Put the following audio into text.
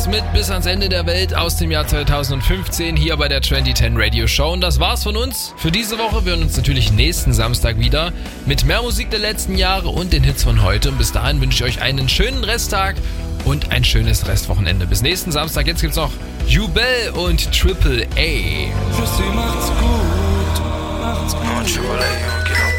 Hits mit Bis ans Ende der Welt aus dem Jahr 2015 hier bei der 2010 Radio Show. Und das war's von uns für diese Woche. Wir hören uns natürlich nächsten Samstag wieder mit mehr Musik der letzten Jahre und den Hits von heute. Und bis dahin wünsche ich euch einen schönen Resttag und ein schönes Restwochenende. Bis nächsten Samstag. Jetzt gibt's noch Jubel und Triple A. Tschüssi, macht's gut. Macht's gut.